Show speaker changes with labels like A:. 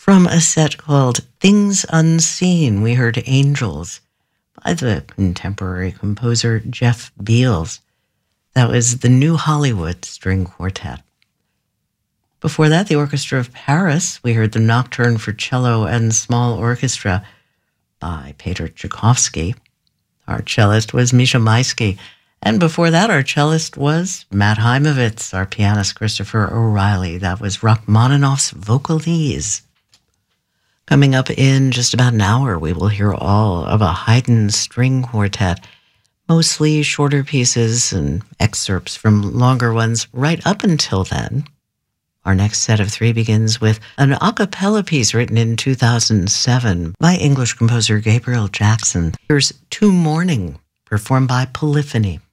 A: From a set called Things Unseen, we heard Angels by the contemporary composer Jeff Beals. That was the New Hollywood String Quartet. Before that, the Orchestra of Paris, we heard the Nocturne for Cello and Small Orchestra by Peter Tchaikovsky. Our cellist was Misha Maisky. And before that, our cellist was Matt Heimovitz, our pianist Christopher O'Reilly. That was Rachmaninoff's Vocalese. Coming up in just about an hour, we will hear all of a Haydn string quartet, mostly shorter pieces and excerpts from longer ones right up until then. Our next set of three begins with an a cappella piece written in 2007 by English composer Gabriel Jackson. Here's To Morning, performed by Polyphony.